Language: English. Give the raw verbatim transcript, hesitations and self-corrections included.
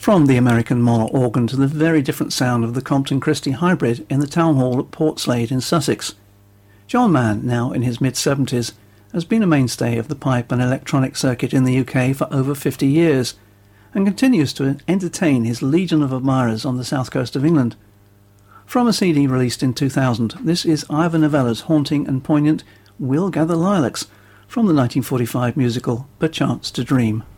From the American Mono organ to the very different sound of the Compton Christie hybrid in the Town Hall at Portslade in Sussex, John Mann, now in his mid-seventies, has been a mainstay of the pipe and electronic circuit in the U K for over fifty years, and continues to entertain his legion of admirers on the south coast of England. From a C D released in two thousand, this is Ivor Novello's haunting and poignant We'll Gather Lilacs from the nineteen forty-five musical Perchance to Dream.